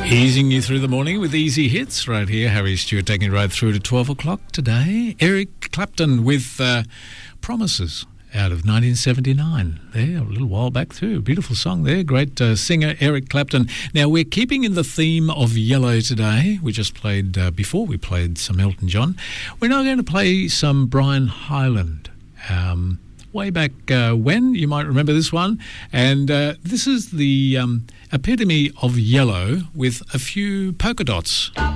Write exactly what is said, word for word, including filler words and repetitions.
Easing you through the morning with easy hits right here. Harry Stewart taking you right through to twelve o'clock today. Eric Clapton with uh, Promises out of nineteen seventy-nine. There, a little while back too. Beautiful song there. Great uh, singer Eric Clapton. Now, we're keeping in the theme of yellow today. We just played, uh, before we played some Elton John. We're now going to play some Brian Hyland. Um, way back uh, when, you might remember this one. And uh, this is the um, epitome of yellow with a few polka dots.